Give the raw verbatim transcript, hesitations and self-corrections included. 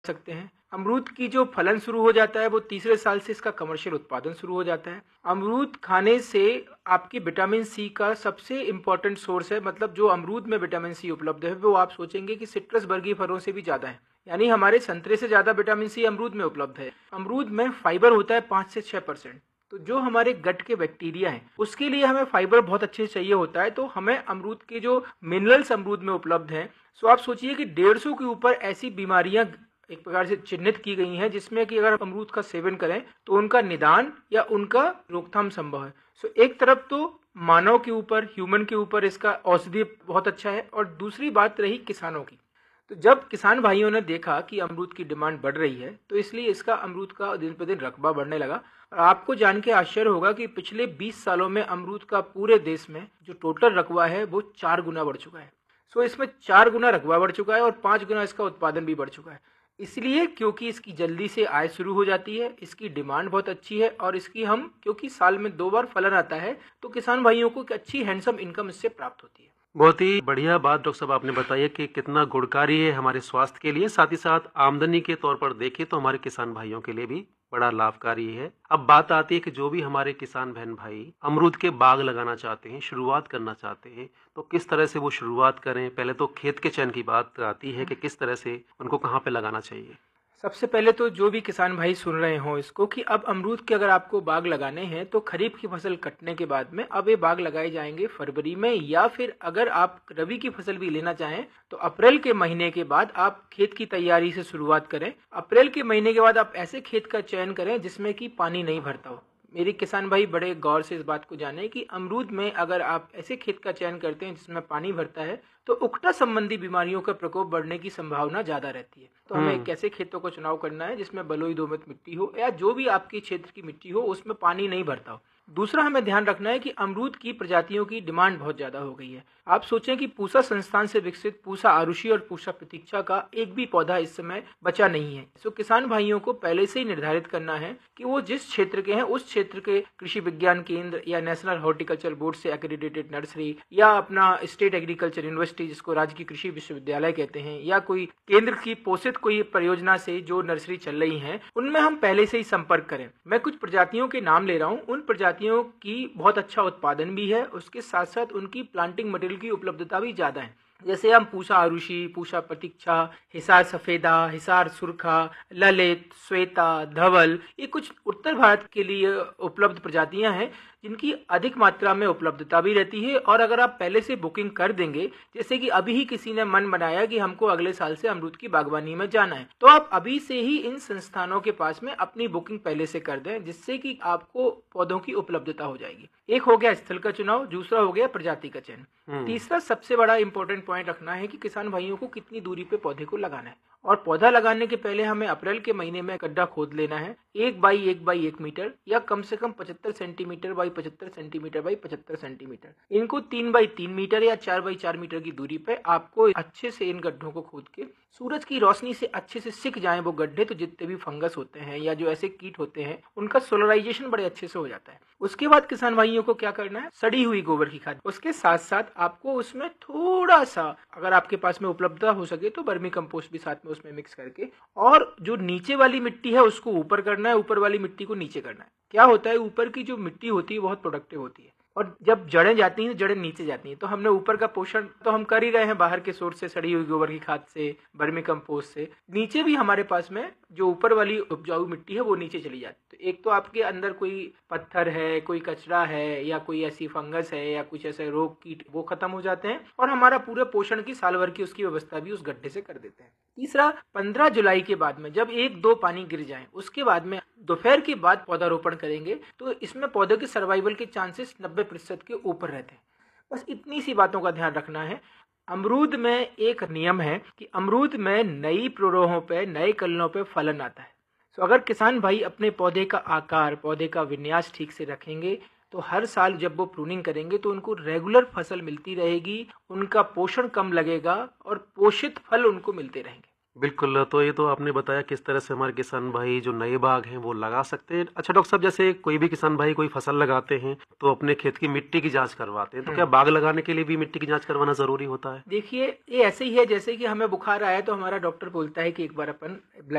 सकते हैं। अमरूद की जो फलन शुरू हो जाता है वो तीसरे साल से इसका कमर्शियल उत्पादन शुरू हो जाता है। अमरूद खाने से आपकी विटामिन सी का सबसे इम्पॉर्टेंट सोर्स है, मतलब जो अमरूद में विटामिन सी उपलब्ध है वो आप सोचेंगे कि सिट्रस वर्गीय फलों से भी ज़्यादा है, यानी हमारे संतरे से ज़्यादा विटामिन सी अमरूद में उपलब्ध है। अमरूद में फाइबर होता है पाँच से छः परसेंट। तो जो हमारे गट के बैक्टीरिया हैं उसके लिए हमें फाइबर बहुत अच्छे से चाहिए होता है, तो हमें अमरूद के जो मिनरल्स अमरूद में उपलब्ध हैं, सो आप सोचिए कि डेढ़ सौ के ऊपर ऐसी बीमारियां एक प्रकार से चिन्हित की गई हैं जिसमें कि अगर अमरूद का सेवन करें तो उनका निदान या उनका रोकथाम संभव है। सो एक तरफ तो मानव के ऊपर, ह्यूमन के ऊपर इसका औषधि बहुत अच्छा है, और दूसरी बात रही किसानों की। तो जब किसान भाइयों ने देखा कि अमरूद की डिमांड बढ़ रही है तो इसलिए इसका अमरूद का दिन पर दिन रकबा बढ़ने लगा। और आपको जान के आश्चर्य होगा कि पिछले बीस सालों में अमरूद का पूरे देश में जो टोटल रकबा है वो चार गुना बढ़ चुका है। सो इसमें चार गुना रकबा बढ़ चुका है और पाँच गुना इसका उत्पादन भी बढ़ चुका है। इसलिए क्योंकि इसकी जल्दी से आय शुरू हो जाती है, इसकी डिमांड बहुत अच्छी है, और इसकी हम क्योंकि साल में दो बार फलन आता है तो किसान भाइयों को एक अच्छी हैंडसम इनकम इससे प्राप्त होती है। बहुत ही बढ़िया बात डॉक्टर साहब आपने बताई है कि कितना गुणकारी है हमारे स्वास्थ्य के लिए, साथ ही साथ आमदनी के तौर पर देखें तो हमारे किसान भाइयों के लिए भी बड़ा लाभकारी है। अब बात आती है कि जो भी हमारे किसान बहन भाई अमरूद के बाग लगाना चाहते हैं, शुरुआत करना चाहते हैं, तो किस तरह से वो शुरुआत करें? पहले तो खेत के चयन की बात आती है कि किस तरह से उनको कहाँ पे लगाना चाहिए। सबसे पहले तो जो भी किसान भाई सुन रहे हो इसको, कि अब अमरूद के अगर आपको बाग लगाने हैं तो खरीफ की फसल कटने के बाद में अब ये बाग लगाए जाएंगे फरवरी में, या फिर अगर आप रबी की फसल भी लेना चाहें तो अप्रैल के महीने के बाद आप खेत की तैयारी से शुरुआत करें। अप्रैल के महीने के बाद आप ऐसे खेत का चयन करें जिसमें कि पानी नहीं भरता हो। मेरे किसान भाई बड़े गौर से इस बात को जाने कि अमरूद में अगर आप ऐसे खेत का चयन करते हैं जिसमें पानी भरता है तो उकटा संबंधी बीमारियों का प्रकोप बढ़ने की संभावना ज्यादा रहती है। तो हमें एक ऐसे खेतों को चुनाव करना है जिसमें बलुई दोमट मिट्टी हो, या जो भी आपके क्षेत्र की मिट्टी हो उसमें पानी नहीं भरता हो। दूसरा हमें ध्यान रखना है कि अमरूद की प्रजातियों की डिमांड बहुत ज्यादा हो गई है। आप सोचें कि पूसा संस्थान से विकसित पूसा आरुषि और पूसा प्रतीक्षा का एक भी पौधा इस समय बचा नहीं है। सो किसान भाइयों को पहले से ही निर्धारित करना है कि वो जिस क्षेत्र के हैं उस क्षेत्र के कृषि विज्ञान केंद्र या नेशनल हॉर्टिकल्चर बोर्ड से एक्रेडिटेड नर्सरी, या अपना स्टेट एग्रीकल्चर यूनिवर्सिटी जिसको राज्य की कृषि विश्वविद्यालय कहते हैं, या कोई केंद्र की पोषित कोई परियोजना से जो नर्सरी चल रही है, उनमें हम पहले से ही संपर्क करें। मैं कुछ प्रजातियों के नाम ले रहा हूँ, उन प्रजातियों की बहुत अच्छा उत्पादन भी है, उसके साथ साथ उनकी प्लांटिंग मटेरियल की उपलब्धता भी ज्यादा है। जैसे हम पूसा आरुषि, पूसा प्रतीक्षा, हिसार सफेदा, हिसार सुरखा, ललित, श्वेता, धवल, ये कुछ उत्तर भारत के लिए उपलब्ध प्रजातियां हैं जिनकी अधिक मात्रा में उपलब्धता भी रहती है। और अगर आप पहले से बुकिंग कर देंगे, जैसे कि अभी ही किसी ने मन बनाया कि हमको अगले साल से अमरूद की बागवानी में जाना है, तो आप अभी से ही इन संस्थानों के पास में अपनी बुकिंग पहले से कर दें, जिससे कि आपको पौधों की उपलब्धता हो जाएगी। एक हो गया स्थल का चुनाव, दूसरा हो गया प्रजाति का चयन। तीसरा सबसे बड़ा इंपॉर्टेंट पॉइंट रखना है कि किसान भाइयों को कितनी दूरी पे पौधे को लगाना है। और पौधा लगाने के पहले हमें अप्रैल के महीने में गड्ढा खोद लेना है, एक बाई एक बाई एक मीटर, या कम से कम पचहत्तर सेंटीमीटर बाई पचहत्तर सेंटीमीटर बाई पचहत्तर सेंटीमीटर। इनको तीन बाई तीन मीटर या चार बाई चार मीटर की दूरी पे आपको अच्छे से इन गड्ढों को खोद के सूरज की रोशनी से अच्छे से सिक जाए वो गड्ढे, तो जितने भी फंगस होते हैं या जो ऐसे कीट होते हैं उनका सोलराइजेशन बड़े अच्छे से हो जाता है। उसके बाद किसान भाइयों को क्या करना है, सड़ी हुई गोबर की खाद, उसके साथ साथ आपको उसमें थोड़ा सा अगर आपके पास में उपलब्धता हो सके तो वर्मी कंपोस्ट भी साथ में उसमें मिक्स करके, और जो नीचे वाली मिट्टी है उसको ऊपर करना है, ऊपर वाली मिट्टी को नीचे करना है। क्या होता है, ऊपर की जो मिट्टी होती है बहुत प्रोडक्टिव होती है, और जब जड़ें जाती हैं जड़ें नीचे जाती हैं, तो हमने ऊपर का पोषण तो हम कर ही रहे हैं बाहर के सोर्स से, सड़ी हुई गोबर की खाद से, वर्मी कंपोस्ट से। नीचे भी हमारे पास में जो ऊपर वाली उपजाऊ मिट्टी है वो नीचे चली जाती है। तो एक तो आपके अंदर कोई पत्थर है, कोई कचरा है, या कोई ऐसी फंगस है, या कुछ ऐसे रोग कीट, वो खत्म हो जाते हैं, और हमारा पूरे पोषण की साल भर की उसकी व्यवस्था भी उस गड्ढे से कर देते हैं। तीसरा, पंद्रह जुलाई के बाद में जब एक दो पानी गिर जाए उसके बाद में दोपहर के बाद पौधारोपण करेंगे, तो इसमें पौधे के सर्वाइवल के चांसेस नब्बे प्रतिशत के ऊपर रहते हैं। बस इतनी सी बातों का ध्यान रखना है। अमरूद में एक नियम है कि अमरूद में नई प्रोरोहों पे, नए कलनों पे फलन आता है। तो अगर किसान भाई अपने पौधे का आकार, पौधे का विन्यास ठीक से रखेंगे तो हर साल जब वो प्रूनिंग करेंगे तो उनको रेगुलर फसल मिलती रहेगी, उनका पोषण कम लगेगा और पोषित फल उनको मिलते रहेंगे। बिल्कुल, तो ये तो आपने बताया किस तरह से हमारे किसान भाई जो नए बाग हैं वो लगा सकते हैं। अच्छा डॉक्टर साहब, जैसे कोई भी किसान भाई कोई फसल लगाते हैं तो अपने खेत की मिट्टी की जाँच करवाते हैं, तो क्या हम्म बाग लगाने के लिए भी मिट्टी की जाँच करवाना ज़रूरी होता है? देखिए, ये ऐसे ही है जैसे कि हमें बुखार आया तो हमारा डॉक्टर बोलता है कि एक बार अपन ब्लड